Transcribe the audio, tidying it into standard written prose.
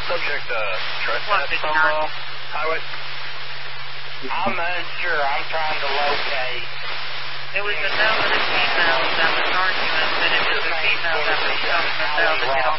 Subject trespass from highway. I'm unsure. I'm trying to locate. It was a male and a female that was arguing, but it was the female that was telling the male to get off